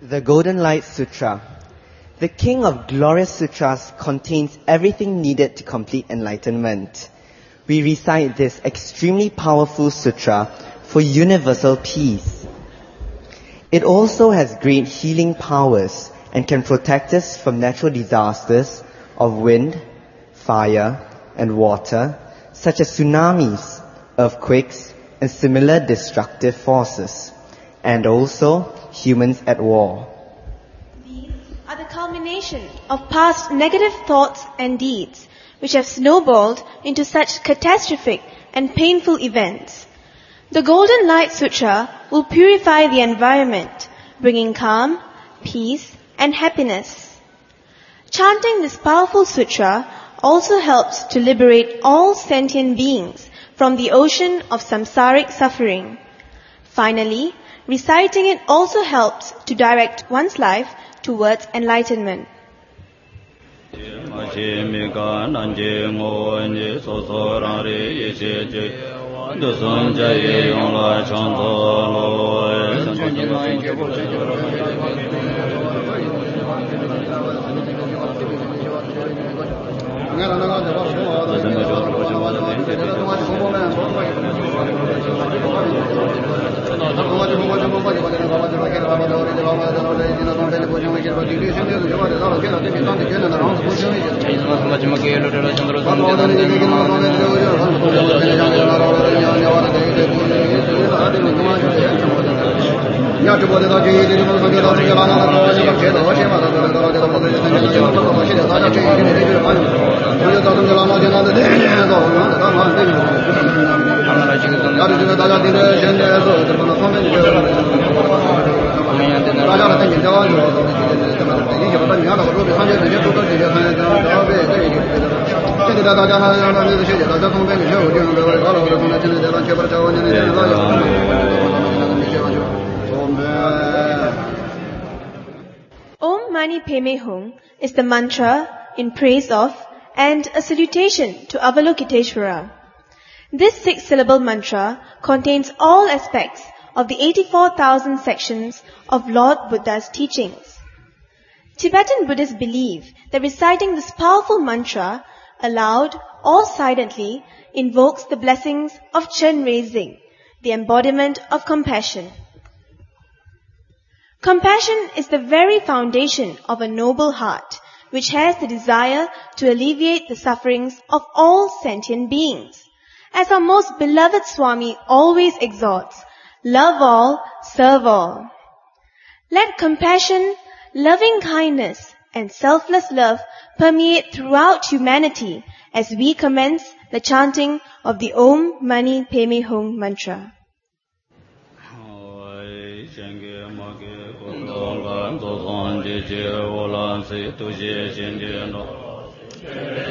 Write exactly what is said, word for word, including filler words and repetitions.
The Golden Light Sutra. The King of Glorious Sutras contains everything needed to complete enlightenment. We recite this extremely powerful sutra for universal peace. It also has great healing powers and can protect us from natural disasters of wind, fire, and water, such as tsunamis, earthquakes, and similar destructive forces, and also humans at war. These are the culmination of past negative thoughts and deeds, which have snowballed into such catastrophic and painful events. The Golden Light Sutra will purify the environment, bringing calm, peace, and happiness. Chanting this powerful sutra also helps to liberate all sentient beings from the ocean of samsaric suffering. Finally, reciting it also helps to direct one's life towards enlightenment. Om Mani Padme Hum is the mantra in praise of and a salutation to Avalokiteshvara. This six-syllable mantra contains all aspects of the eighty-four thousand sections of Lord Buddha's teachings. Tibetan Buddhists believe that reciting this powerful mantra aloud or silently invokes the blessings of Chen Reizing, the embodiment of compassion. Compassion is the very foundation of a noble heart, which has the desire to alleviate the sufferings of all sentient beings. As our most beloved Swami always exhorts, love all, serve all. Let compassion, loving kindness, and selfless love permeate throughout humanity as we commence the chanting of the Om Mani Padme Hum mantra.